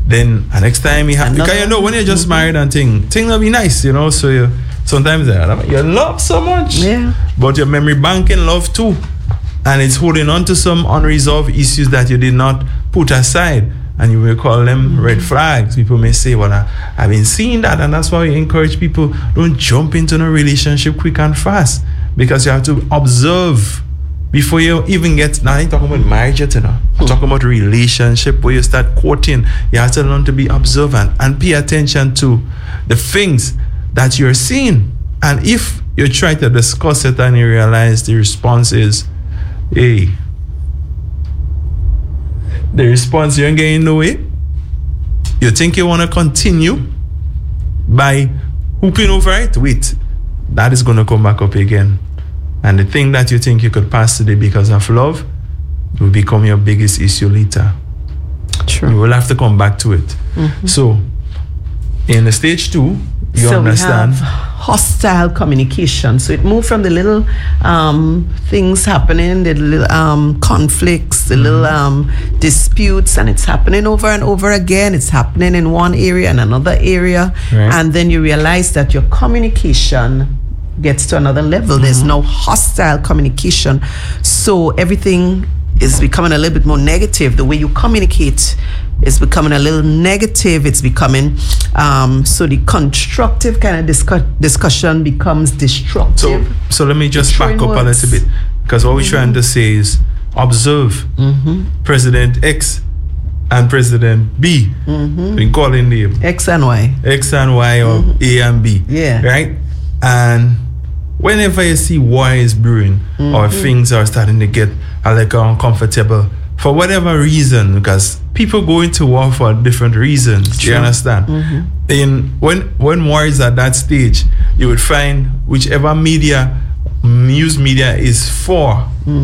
then next time because you know when you're just married and thing will be nice, you know. So you sometimes you love so much, but your memory bank in love too, and it's holding on to some unresolved issues that you did not put aside, and you will call them red flags. People may say, well, I've been seeing that, and that's why we encourage people, don't jump into a relationship quick and fast, because you have to observe before you even get. Now I ain't talking about marriage yet, you know. I'm talking about relationship where you start courting. You have to learn to be observant and pay attention to the things that you're seeing. And if you try to discuss it and you realize the response is, hey, the response, you ain't getting no way, you think you want to continue by hooping over it, wait, that is going to come back up again. And the thing that you think you could pass today because of love will become your biggest issue later. True. You will have to come back to it. So, in the stage 2, you understand. We have hostile communication. So it moved from the little things happening, the little conflicts, the little disputes, and it's happening over and over again. It's happening in one area and another area. Right. And then you realize that your communication gets to another level. There's no hostile communication. So everything is becoming a little bit more negative. The way you communicate is becoming a little negative. It's becoming so the constructive kind of discussion becomes destructive. So let me just back up a little bit, because what we're trying to say is observe President X and President B. We call in the X and Y or A and B. Yeah. Right? And whenever you see war is brewing or things are starting to get a little uncomfortable for whatever reason, because people go into war for different reasons. True. You understand? When war is at that stage, you would find whichever news media is for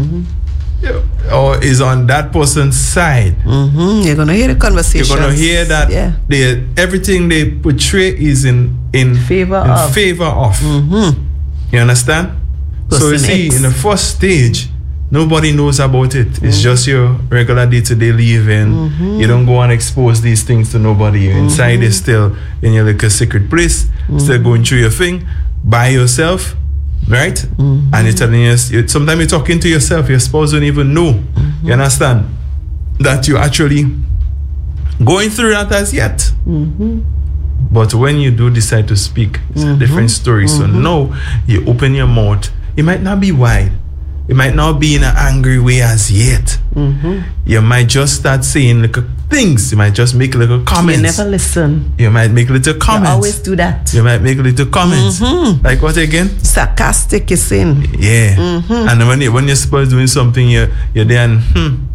or is on that person's side. You're gonna hear the conversation. You're gonna hear that everything they portray is in favor of. You understand? So you see, in the first stage, nobody knows about it. It's just your regular day-to-day living. You don't go and expose these things to nobody. You're inside is still in your little secret place, still going through your thing by yourself, right? And you're telling us, sometimes you're talking to yourself, your spouse don't even know. You understand? That you're actually going through that as yet. But when you do decide to speak, it's a different story. So now you open your mouth. It might not be wide. It might not be in an angry way as yet. You might just start saying little things. You might just make little comments. You never listen. You might make little comments. You always do that. You might make little comments. Like what again? Sarcastic is in. Yeah. And when you're supposed to doing something, you're there and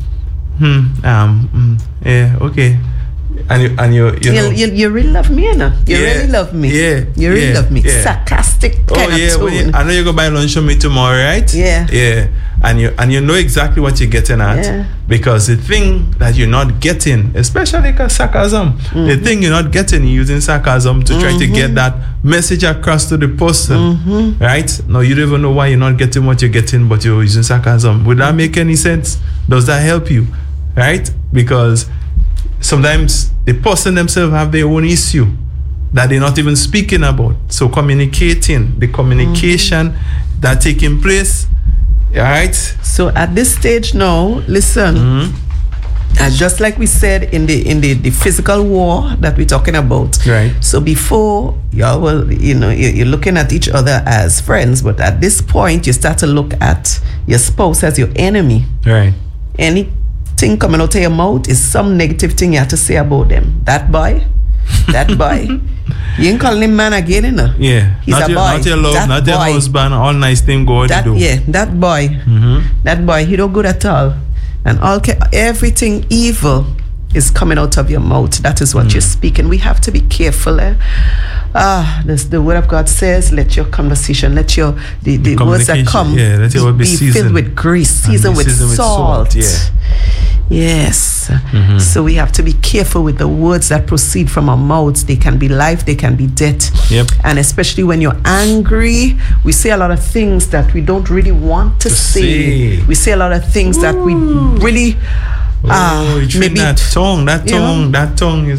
yeah, okay. And you really love me, you know. You really love me. Yeah. You really love me. Sarcastic kind of tone. I know you're gonna buy lunch with me tomorrow, right? Yeah. And you know exactly what you're getting at. Because the thing that you're not getting, especially sarcasm, the thing you're not getting, you're using sarcasm to try to get that message across to the person. Right? Now you don't even know why you're not getting what you're getting, but you're using sarcasm. Would that make any sense? Does that help you? Right? Because sometimes the person themselves have their own issue that they're not even speaking about. So the communication that taking place, right? So at this stage now, listen, just like we said in the physical war that we're talking about. Right. So before y'all will, you're looking at each other as friends, but at this point you start to look at your spouse as your enemy. Right. Anything coming out of your mouth is some negative thing you have to say about them. That boy. You ain't calling him man again, you know? Yeah. He's a boy. Not your love, not your husband, all nice thing go to do. Yeah, that boy. That boy, he don't good at all. And everything evil is coming out of your mouth. That is what you're speaking. We have to be careful. The word of God says, let your conversation, let the words that come be filled with grease, seasoned with salt. Yes. So we have to be careful with the words that proceed from our mouths. They can be life, they can be death. And especially when you're angry, we say a lot of things that we don't really want to say. We say a lot of things that we really maybe that tongue is